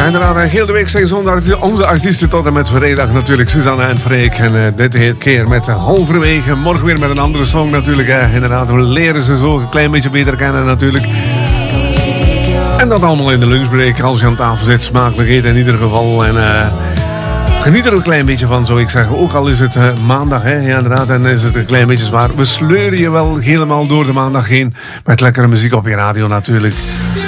Ja, inderdaad, heel de week zijn onze artiesten tot en met vrijdag natuurlijk. Suzanne en Freek. En dit keer met halverwege. Morgen weer met een andere song natuurlijk. Inderdaad, we leren ze zo een klein beetje beter kennen natuurlijk. En dat allemaal in de lunchbreak. Als je aan tafel zit, smakelijk eten in ieder geval. En geniet er een klein beetje van, zou ik zeggen. Ook al is het maandag, hè, ja, inderdaad, en is het een klein beetje zwaar. We sleuren je wel helemaal door de maandag heen. Met lekkere muziek op je radio natuurlijk.